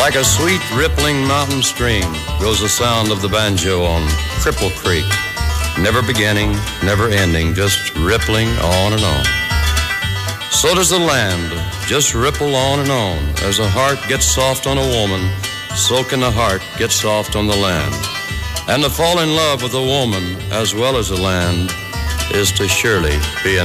Like a sweet rippling mountain stream goes the sound of the banjo on Cripple Creek. Never beginning, never ending, just rippling on and on. So does the land, just ripple on and on. As a heart gets soft on a woman, so can the heart get soft on the land. And to fall in love with a woman as well as the land is to surely be